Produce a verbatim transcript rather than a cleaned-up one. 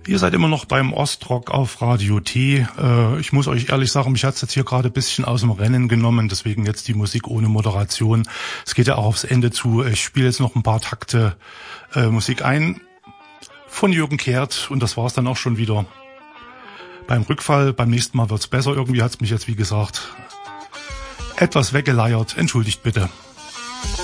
Ihr seid immer noch beim Ostrock auf Radio T. Äh, ich muss euch ehrlich sagen, mich hat's jetzt hier gerade ein bisschen aus dem Rennen genommen, deswegen jetzt die Musik ohne Moderation. Es geht ja auch aufs Ende zu. Ich spiele jetzt noch ein paar Takte äh, Musik ein von Jürgen Kehrt und das war's dann auch schon wieder. Beim Rückfall, beim nächsten Mal wird's besser. Irgendwie hat's mich jetzt, wie gesagt, etwas weggeleiert. Entschuldigt bitte.